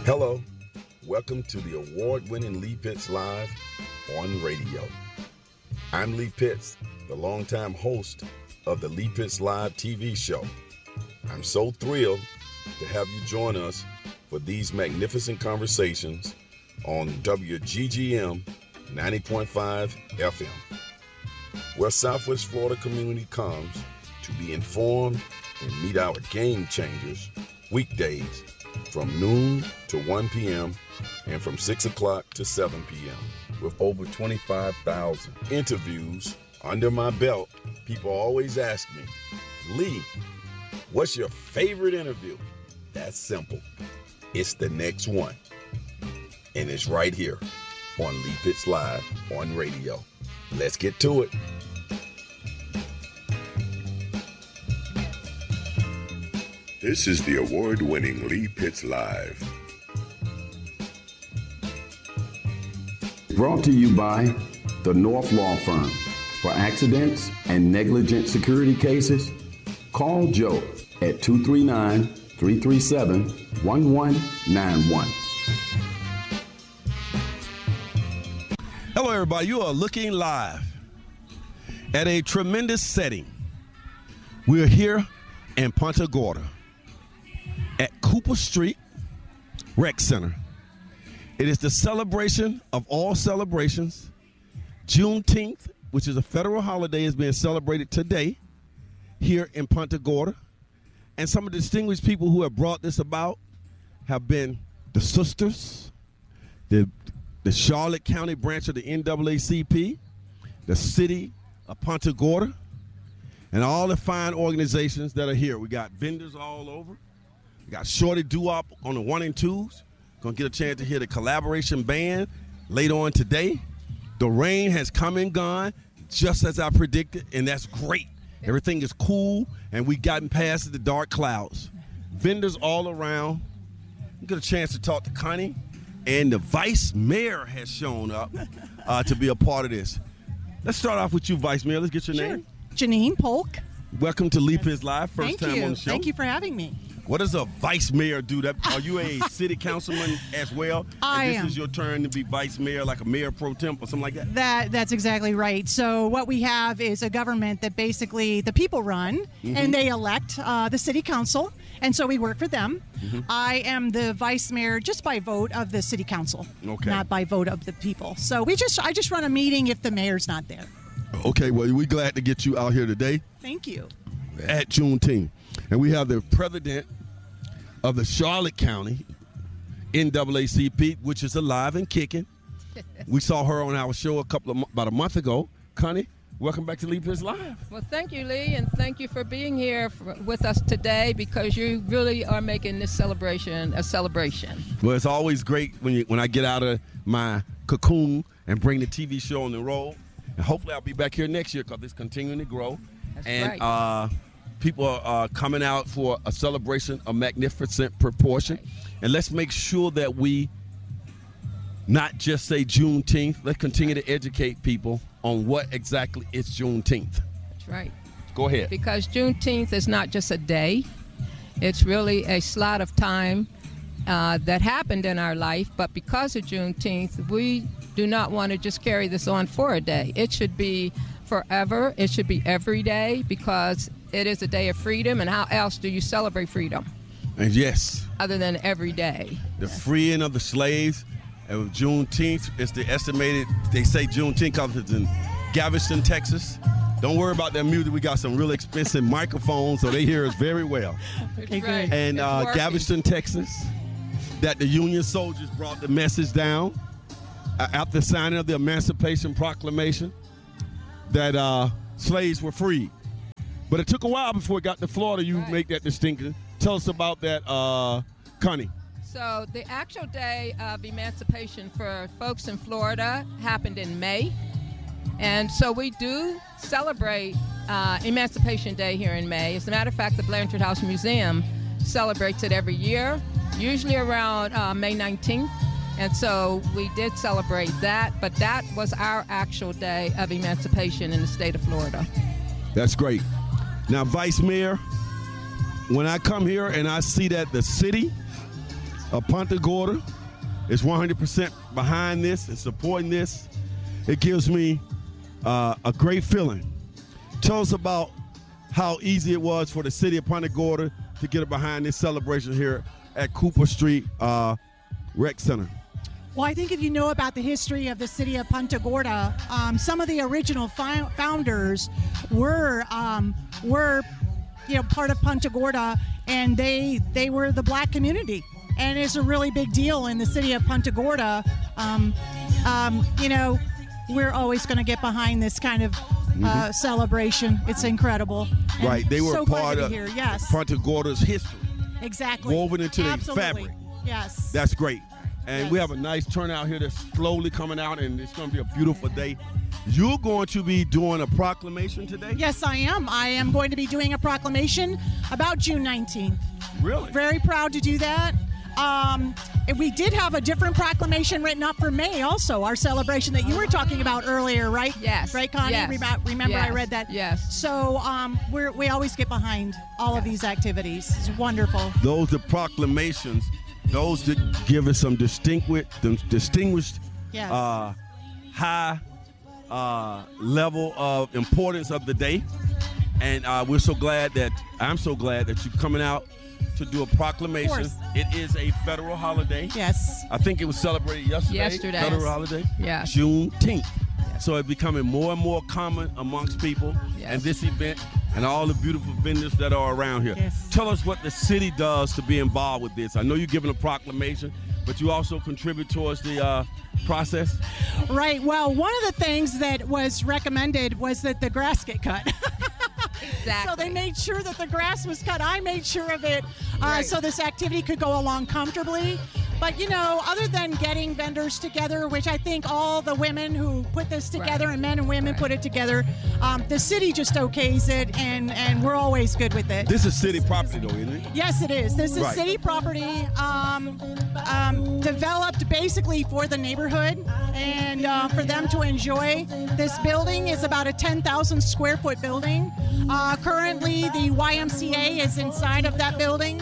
Hello, welcome to the award-winning Lee Pitts Live on radio. I'm Lee Pitts, the longtime host of the Lee Pitts Live TV show. I'm so thrilled to have you join us for these magnificent conversations on WGGM 90.5 FM, where Southwest Florida community comes to be informed and meet our game changers weekdays from noon to 1 p.m. and from 6 o'clock to 7 p.m. With over 25,000 interviews under my belt, people always ask me, Lee, what's your favorite interview? That's simple. It's the next one. And it's right here on Lee Pitts Live on radio. Let's get to it. This is the award-winning Lee Pitts Live. Brought to you by the North Law Firm. For accidents and negligent security cases, call Joe at 239-337-1191. Hello, everybody. You are looking live at a tremendous setting. We're here in Punta Gorda at Cooper Street Rec Center. It is the celebration of all celebrations. Juneteenth, which is a federal holiday, is being celebrated today here in Punta Gorda. And some of the distinguished people who have brought this about have been the sisters, the Charlotte County branch of the NAACP, the city of Punta Gorda, and all the fine organizations that are here. We got vendors all over. We got Shorty Doo-Wop on the 1 and 2s. Gonna get a chance to hear the collaboration band later on today. The rain has come and gone just as I predicted, and that's great. Everything is cool, and we've gotten past the dark clouds. Vendors all around. We get a chance to talk to Connie, and the vice mayor has shown up to be a part of this. Let's start off with you, Vice Mayor. Let's get your name. Janine Polk. Welcome to Lee Pitts Live. First time on the show. Thank you for having me. What does a vice mayor do? Are you a city councilman as well? I am. This is your turn to be vice mayor, like a mayor pro temp or something like that? That's exactly right. So what we have is a government that basically the people run, and they elect the city council, and so we work for them. I am the vice mayor just by vote of the city council, not by vote of the people. So I just run a meeting if the mayor's not there. Okay, well, we're glad to get you out here today. Thank you. At Juneteenth. And we have the president of the Charlotte County NAACP, which is alive and kicking. We saw her on our show about a month ago. Connie, welcome back to Lee Pitts Live. Well, thank you, Lee, and thank you for being here with us today, because you really are making this celebration a celebration. Well, it's always great when I get out of my cocoon and bring the TV show on the road. And hopefully I'll be back here next year because it's continuing to grow. That's right. People are coming out for a celebration of magnificent proportion. Right. And let's make sure that we not just say Juneteenth. Let's continue to educate people on what exactly is Juneteenth. That's right. Go ahead. Because Juneteenth is not just a day. It's really a slot of time that happened in our life. But because of Juneteenth, we do not want to just carry this on for a day. It should be forever. It should be every day, because it is a day of freedom. And how else do you celebrate freedom? And yes. Other than every day. The freeing of the slaves. And Juneteenth is the estimated, they say Juneteenth because it's in Galveston, Texas. Don't worry about that music. We got some really expensive microphones, so they hear us very well. Okay, right. And Galveston, Texas, that the Union soldiers brought the message down after signing of the Emancipation Proclamation that slaves were freed. But it took a while before it got to Florida. You make that distinction. Tell us about that, Connie. So the actual day of emancipation for folks in Florida happened in May. And so we do celebrate Emancipation Day here in May. As a matter of fact, the Blanchard House Museum celebrates it every year, usually around May 19th. And so we did celebrate that, but that was our actual day of emancipation in the state of Florida. That's great. Now, Vice Mayor, when I come here and I see that the city Punta Gorda is 100% behind this and supporting this. It gives me a great feeling. Tell us about how easy it was for the city of Punta Gorda to get behind this celebration here at Cooper Street Rec Center. Well, I think if you know about the history of the city of Punta Gorda, some of the original founders were part of Punta Gorda, and they were the black community, and it's a really big deal in the city of Punta Gorda. We're always going to get behind this kind of celebration. It's incredible. And right, they were so part of Punta Gorda's history. Exactly. Woven into the fabric. Yes. That's great. And we have a nice turnout here that's slowly coming out, and it's going to be a beautiful day. You're going to be doing a proclamation today? Yes, I am. I am going to be doing a proclamation about June 19th. Really? Very proud to do that. We did have a different proclamation written up for May also, our celebration that you were talking about earlier, right? Yes. Right, Connie? Yes. Remember yes. I read that? Yes. So we always get behind all of these activities. It's wonderful. Those are proclamations, those that give us some distinguished Yes. high level of importance of the day. And I'm so glad that you're coming out to do a proclamation. It is a federal holiday. Yes. I think it was celebrated yesterday. Federal holiday. Yeah. Juneteenth. So it's becoming more and more common amongst people. Yes. And this event and all the beautiful vendors that are around here. Yes. Tell us what the city does to be involved with this. I know you're giving a proclamation, but you also contribute towards the process. Right. Well, one of the things that was recommended was that the grass get cut. Exactly. So they made sure that the grass was cut. I made sure of it so this activity could go along comfortably. But, other than getting vendors together, which I think all the women who put this together and men and women put it together, the city just okays it, and we're always good with it. This is city property, though, isn't it? Yes, it is. This is city property developed basically for the neighborhood and for them to enjoy. This building is about a 10,000 square foot building. Currently, the YMCA is inside of that building,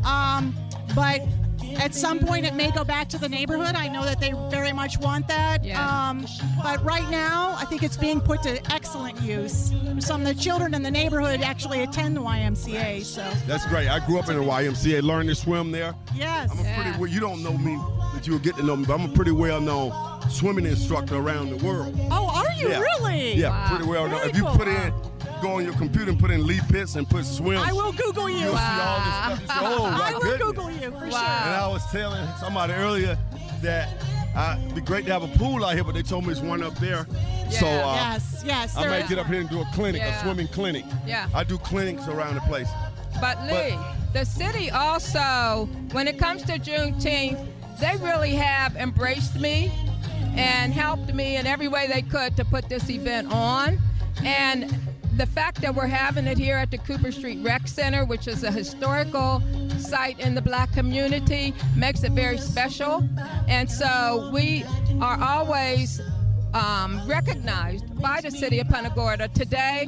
but at some point, it may go back to the neighborhood. I know that they very much want that. Yeah. But right now, I think it's being put to excellent use. Some of the children in the neighborhood actually attend the YMCA. So that's great. I grew up in the YMCA, learned to swim there. Yes. You don't know me, but you will get to know me, but I'm a pretty well-known swimming instructor around the world. Oh, are you really? Yeah, wow. Pretty well known. Very If you cool. go on your computer and put in Lee Pitts and put swim. I will Google you. You'll see all this stuff. You say, oh, my I will goodness. Google you for And sure. I was telling somebody earlier that it'd be great to have a pool out here, but they told me there's one up there. Yeah. So Yes. I there might is get up one. here and do a clinic, a Yeah. swimming clinic. Yeah. I do clinics around the place. But Lee, the city also, when it comes to Juneteenth, they really have embraced me and helped me in every way they could to put this event on. And the fact that we're having it here at the Cooper Street Rec Center, which is a historical site in the black community, makes it very special. And so we are always recognized by the city of Punta Gorda. Today,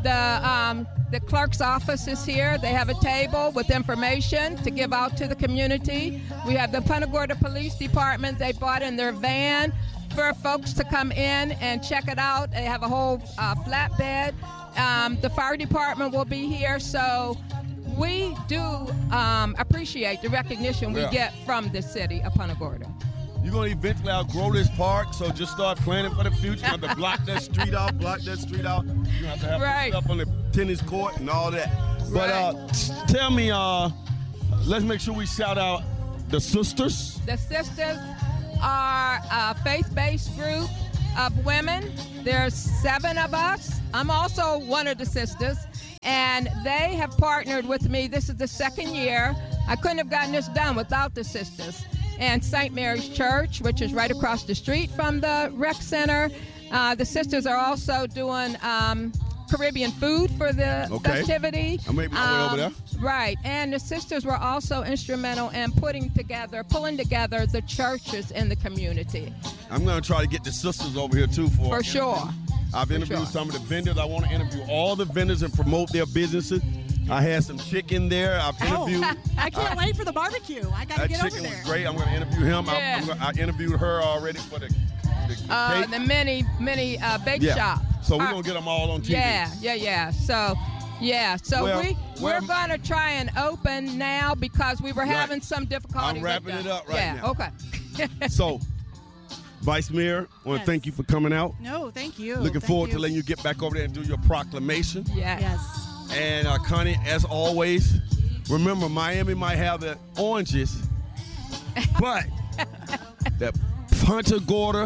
the clerk's office is here. They have a table with information to give out to the community. We have the Punta Gorda Police Department. They brought in their van for folks to come in and check it out. They have a whole flatbed. The fire department will be here. So we do appreciate the recognition we get from the city of Punta Gorda. You're going to eventually outgrow this park, so just start planning for the future. You have to block that street out. You have to have stuff on the tennis court and all that. But tell me, let's make sure we shout out the sisters. The sisters are a faith-based group of women. There's 7 of us. I'm also one of the sisters, and they have partnered with me. This is the 2nd year. I couldn't have gotten this done without the sisters. And St. Mary's Church, which is right across the street from the rec center. The sisters are also doing Caribbean food for the festivity. I'm making my way over there. Right, and the sisters were also instrumental in pulling together the churches in the community. I'm going to try to get the sisters over here, too. For sure. I've interviewed some of the vendors. I want to interview all the vendors and promote their businesses. I had some chicken there. I've interviewed. I can't wait for the barbecue. I got to get over there. That chicken was great. I'm going to interview him. Yeah. I interviewed her already for the cake. The mini bake shop. So we're going to get them all on TV. Yeah. So we're going to try and open now because we were having some difficulty. I'm wrapping it up now. Okay. So, Vice Mayor, I want to thank you for coming out. No, thank you. Looking forward to letting you get back over there and do your proclamation. Yes. And Connie, as always, remember Miami might have the oranges, but that Punta Gorda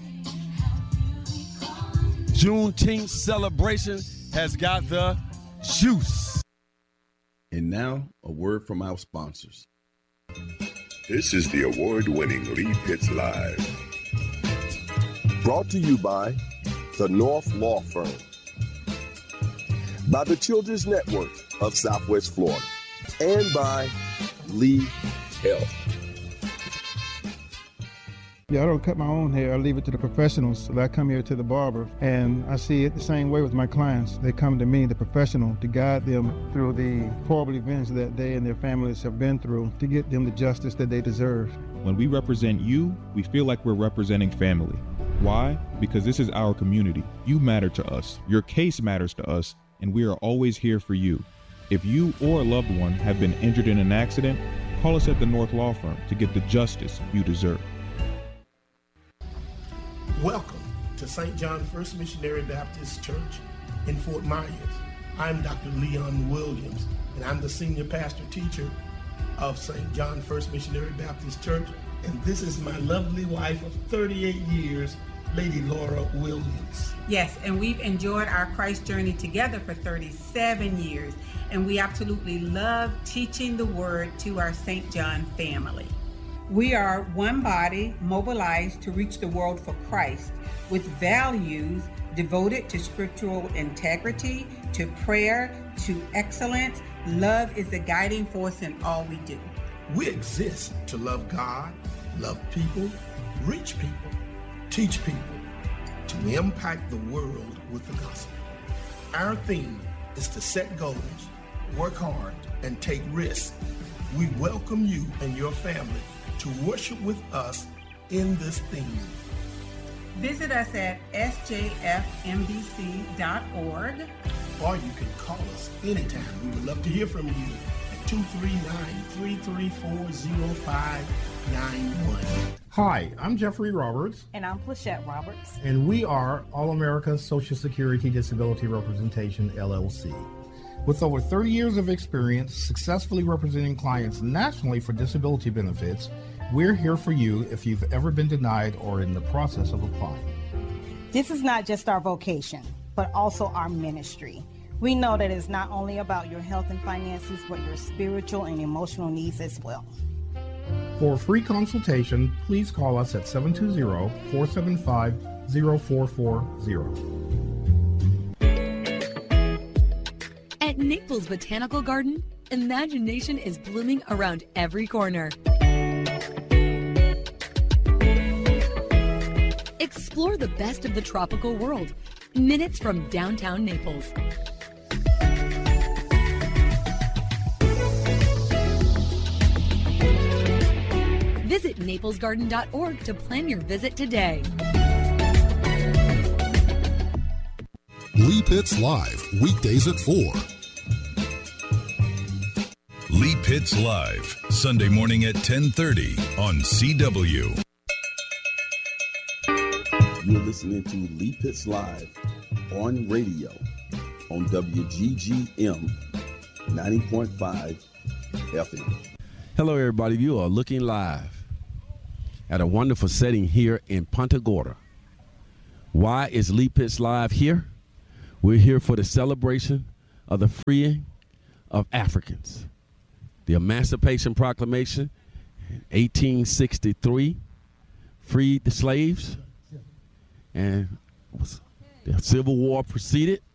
Juneteenth celebration has got the juice. And now, a word from our sponsors. This is the award-winning Lee Pitts Live. Brought to you by the North Law Firm, by the Children's Network of Southwest Florida, and by Lee Health. Yeah, I don't cut my own hair. I leave it to the professionals. So I come here to the barber, and I see it the same way with my clients. They come to me, the professional, to guide them through the horrible events that they and their families have been through to get them the justice that they deserve. When we represent you, we feel like we're representing family. Why? Because this is our community. You matter to us. Your case matters to us, and we are always here for you. If you or a loved one have been injured in an accident, call us at the North Law Firm to get the justice you deserve. Welcome to St. John First Missionary Baptist Church in Fort Myers. I'm Dr. Leon Williams, and I'm the senior pastor teacher of St. John First Missionary Baptist Church, and this is my lovely wife of 38 years, Lady Laura Williams. Yes, and we've enjoyed our Christ journey together for 37 years, and we absolutely love teaching the Word to our St. John family. We are one body mobilized to reach the world for Christ with values devoted to scriptural integrity, to prayer, to excellence. Love is the guiding force in all we do. We exist to love God, love people, reach people, teach people, to impact the world with the gospel. Our theme is to set goals, work hard, and take risks. We welcome you and your family to worship with us in this theme. Visit us at sjfmbc.ord. Or you can call us anytime. We would love to hear from you at 239-334-0591. Hi, I'm Jeffrey Roberts. And I'm Plachette Roberts. And we are All America Social Security Disability Representation, LLC. With over 30 years of experience successfully representing clients nationally for disability benefits, we're here for you if you've ever been denied or in the process of applying. This is not just our vocation, but also our ministry. We know that it's not only about your health and finances, but your spiritual and emotional needs as well. For a free consultation, please call us at 720-475-0440. At Naples Botanical Garden, imagination is blooming around every corner. Explore the best of the tropical world, minutes from downtown Naples. Visit naplesgarden.org to plan your visit today. Lee Pitts Live, weekdays at 4. Lee Pitts Live, Sunday morning at 10:30 on CW. You're listening to Lee Pitts Live on radio on WGGM 90.5 FM. Hello, everybody. You are looking live at a wonderful setting here in Punta Gorda. Why is Lee Pitts Live here? We're here for the celebration of the freeing of Africans. The Emancipation Proclamation in 1863 freed the slaves, and the Civil War proceeded.